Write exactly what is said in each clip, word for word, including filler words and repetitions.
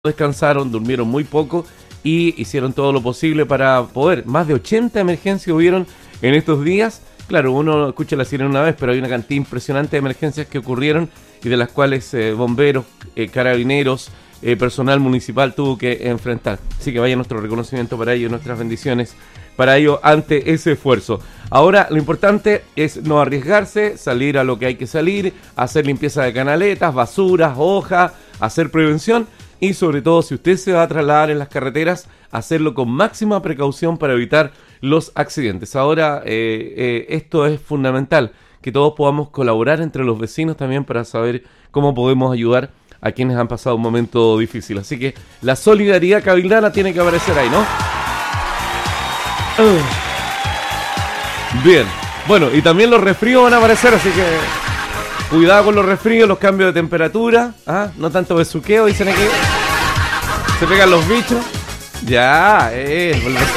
descansaron, durmieron muy poco y hicieron todo lo posible para poder. Más de ochenta emergencias hubieron en estos días. Claro, uno escucha la sirena una vez, pero hay una cantidad impresionante de emergencias que ocurrieron y de las cuales eh, bomberos, eh, carabineros, eh, personal municipal tuvo que enfrentar. Así que vaya nuestro reconocimiento para ello, nuestras bendiciones para ello ante ese esfuerzo. Ahora lo importante es no arriesgarse, salir a lo que hay que salir, hacer limpieza de canaletas, basuras, hojas, hacer prevención. Y sobre todo, si usted se va a trasladar en las carreteras, hacerlo con máxima precaución para evitar los accidentes. Ahora, eh, eh, esto es fundamental, que todos podamos colaborar entre los vecinos también para saber cómo podemos ayudar a quienes han pasado un momento difícil. Así que la solidaridad cabildana tiene que aparecer ahí, ¿no? Uh. Bien. Bueno, y también los resfríos van a aparecer, así que cuidado con los resfríos, los cambios de temperatura, ¿ah? No tanto besuqueo, dicen aquí. Se pegan los bichos. Ya, eh,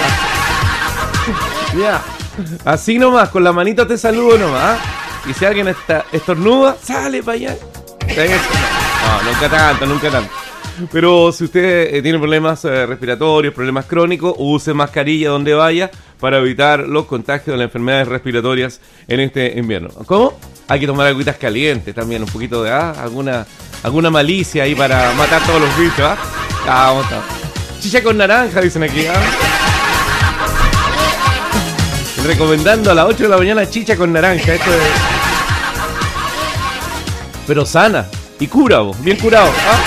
ya. Así nomás, con la manita te saludo nomás. Y si alguien está, estornuda, sale para allá. No, nunca tanto, nunca tanto. Pero si usted eh, tiene problemas eh, respiratorios, problemas crónicos, use mascarilla donde vaya para evitar los contagios de las enfermedades respiratorias en este invierno. ¿Cómo? Hay que tomar agüitas calientes también, un poquito de ah, alguna alguna malicia ahí para matar todos los bichos. ¿Ah? Ah, vamos a... Chicha con naranja, dicen aquí. ¿Ah? Recomendando a las ocho de la mañana chicha con naranja. Esto es... Pero sana y cura, vos, bien curado. ¿Ah?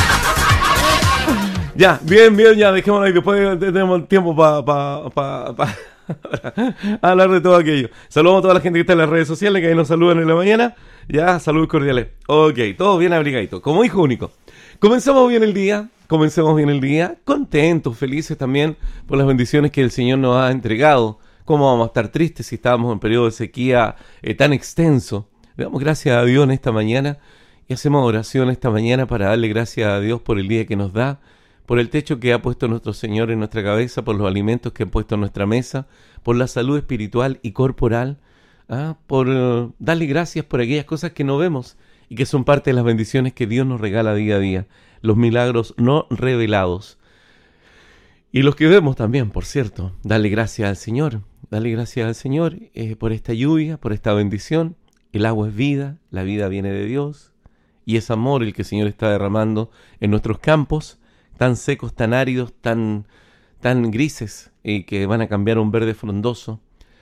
Ya, bien, bien, ya, dejémoslo ahí. Después tenemos tiempo para pa, pa, pa, pa, hablar de todo aquello. Saludamos a toda la gente que está en las redes sociales, que ahí nos saludan en la mañana. Ya, saludos cordiales. Ok, todo bien abrigadito, como hijo único. Comenzamos bien el día, comencemos bien el día, contentos, felices también por las bendiciones que el Señor nos ha entregado. ¿Cómo vamos a estar tristes si estábamos en periodo de sequía eh, tan extenso? Le damos gracias a Dios en esta mañana y hacemos oración esta mañana para darle gracias a Dios por el día que nos da, por el techo que ha puesto nuestro Señor en nuestra cabeza, por los alimentos que ha puesto en nuestra mesa, por la salud espiritual y corporal, ¿ah? por uh, darle gracias por aquellas cosas que no vemos y que son parte de las bendiciones que Dios nos regala día a día, los milagros no revelados. Y los que vemos también, por cierto, darle gracias al Señor, darle gracias al Señor eh, por esta lluvia, por esta bendición. El agua es vida, la vida viene de Dios y es amor el que el Señor está derramando en nuestros campos, tan secos, tan áridos, tan, tan grises, eh, que van a cambiar a un verde frondoso.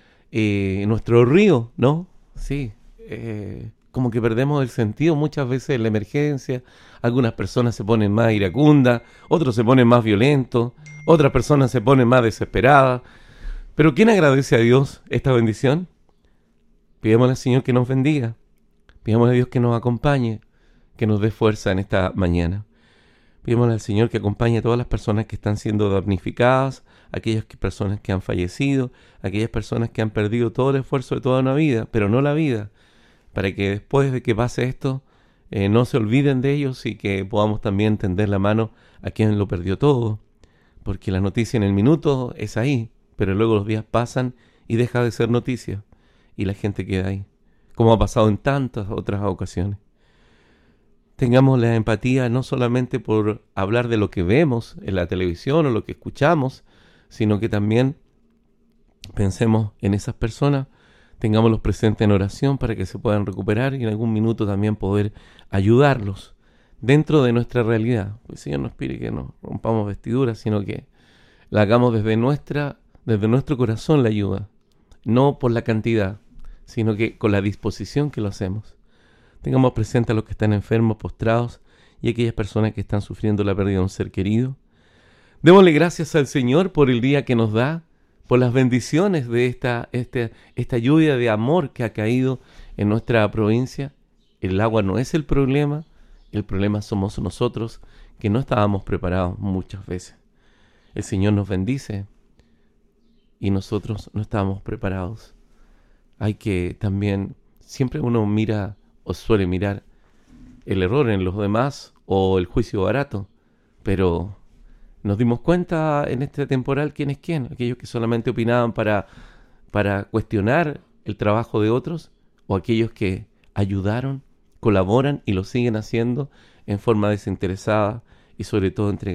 Eh, nuestro río, ¿no? Sí, eh, como que perdemos el sentido muchas veces en la emergencia. Algunas personas se ponen más iracundas, otros se ponen más violentos, otras personas se ponen más desesperadas. Pero ¿quién agradece a Dios esta bendición? Pidámosle al Señor que nos bendiga, pidámosle a Dios que nos acompañe, que nos dé fuerza en esta mañana. Pidémosle al Señor que acompañe a todas las personas que están siendo damnificadas, aquellas que, personas que han fallecido, aquellas personas que han perdido todo el esfuerzo de toda una vida, pero no la vida, para que después de que pase esto, eh, no se olviden de ellos y que podamos también tender la mano a quien lo perdió todo, porque la noticia en el minuto es ahí, pero luego los días pasan y deja de ser noticia, y la gente queda ahí, como ha pasado en tantas otras ocasiones. Tengamos la empatía no solamente por hablar de lo que vemos en la televisión o lo que escuchamos, sino que también pensemos en esas personas, tengámoslos presentes en oración para que se puedan recuperar y en algún minuto también poder ayudarlos dentro de nuestra realidad. El Señor nos pide que no rompamos vestiduras, sino que la hagamos desde, nuestra, desde nuestro corazón la ayuda, no por la cantidad, sino que con la disposición que lo hacemos. Tengamos presente a los que están enfermos, postrados y aquellas personas que están sufriendo la pérdida de un ser querido. Démosle gracias al Señor por el día que nos da, por las bendiciones de esta, esta, esta lluvia de amor que ha caído en nuestra provincia. El agua no es el problema, el problema somos nosotros que no estábamos preparados muchas veces. El Señor nos bendice y nosotros no estábamos preparados. Hay que también, siempre uno mira o suele mirar el error en los demás o el juicio barato, pero nos dimos cuenta en este temporal quién es quién, aquellos que solamente opinaban para, para cuestionar el trabajo de otros o aquellos que ayudaron, colaboran y lo siguen haciendo en forma desinteresada y sobre todo entregar.